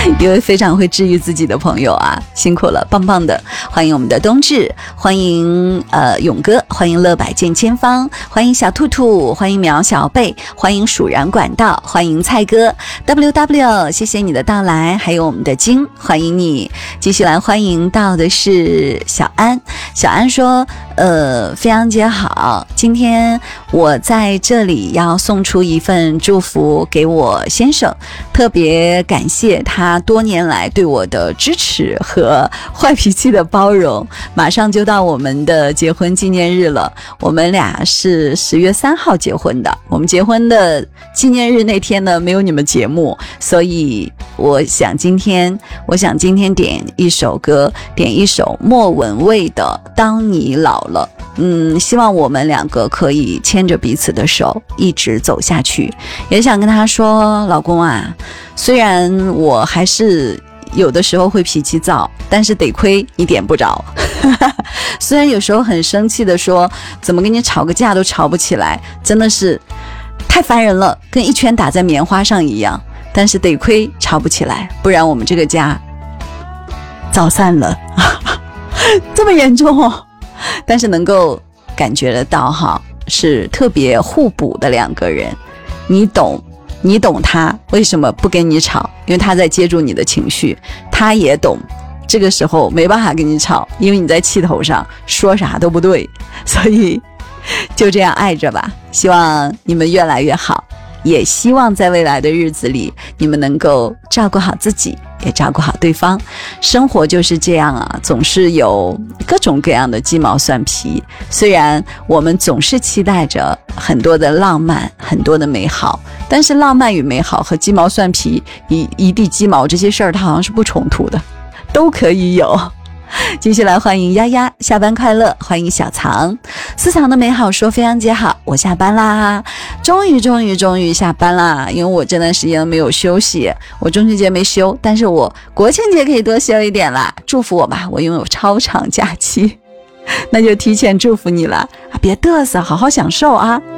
一位非常会治愈自己的朋友啊，辛苦了，棒棒的！欢迎我们的冬至，欢迎勇哥，欢迎乐百见千方，欢迎小兔兔，欢迎苗小贝，欢迎蜀然管道，欢迎蔡哥 WW， 谢谢你的到来，还有我们的金，欢迎你。继续来欢迎到的是小安，小安说飞扬姐好，今天我在这里要送出一份祝福给我先生，特别感谢他多年来对我的支持和坏脾气的包容。马上就到我们的结婚纪念日了，我们俩是10月3号结婚的，我们结婚的纪念日那天呢没有你们节目，所以我想今天点一首歌，点一首莫文蔚的《当你老了》。希望我们两个可以牵着彼此的手一直走下去。也想跟他说，老公啊，虽然我还是有的时候会脾气躁，但是得亏你点不着虽然有时候很生气的说怎么跟你吵个架都吵不起来，真的是太烦人了，跟一拳打在棉花上一样，但是得亏吵不起来，不然我们这个家早散了这么严重哦。但是能够感觉得到哈，是特别互补的两个人，你懂他为什么不跟你吵，因为他在接住你的情绪，他也懂这个时候没办法跟你吵，因为你在气头上说啥都不对，所以就这样爱着吧。希望你们越来越好，也希望在未来的日子里你们能够照顾好自己，也照顾好对方。生活就是这样啊，总是有各种各样的鸡毛蒜皮，虽然我们总是期待着很多的浪漫，很多的美好，但是浪漫与美好和鸡毛蒜皮一地鸡毛这些事儿它好像是不冲突的，都可以有。继续来欢迎丫丫，下班快乐，欢迎小藏，思想的美好说飞扬姐好，我下班啦，终于下班啦，因为我这段时间没有休息，我中秋节没休，但是我国庆节可以多休一点啦，祝福我吧，我拥有超长假期那就提前祝福你了啊，别嘚瑟，好好享受啊。